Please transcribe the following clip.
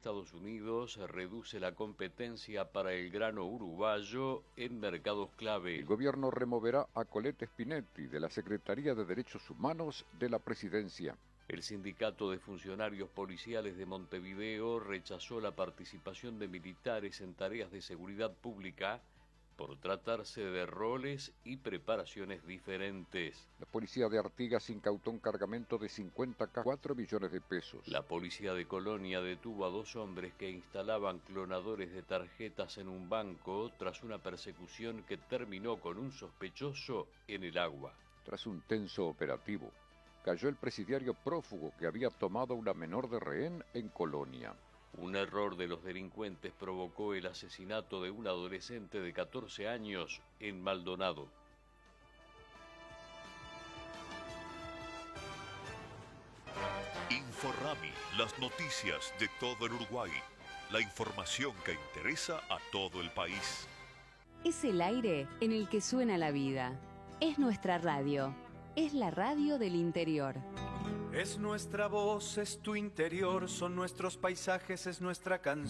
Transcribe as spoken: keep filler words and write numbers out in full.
Estados Unidos reduce la competencia para el grano uruguayo en mercados clave. El gobierno removerá a Colette Spinetti de la Secretaría de Derechos Humanos de la Presidencia. El Sindicato de Funcionarios Policiales de Montevideo rechazó la participación de militares en tareas de seguridad pública por tratarse de roles y preparaciones diferentes. La policía de Artigas incautó un cargamento de cincuenta K, cuatro millones de pesos. La policía de Colonia detuvo a dos hombres que instalaban clonadores de tarjetas en un banco tras una persecución que terminó con un sospechoso en el agua. Tras un tenso operativo, cayó el presidiario prófugo que había tomado una menor de rehén en Colonia. Un error de los delincuentes provocó el asesinato de un adolescente de catorce años en Maldonado. Inforrami, las noticias de todo el Uruguay. La información que interesa a todo el país. Es el aire en el que suena la vida. Es nuestra radio. Es la radio del interior. Es nuestra voz, es tu interior, son nuestros paisajes, es nuestra canción.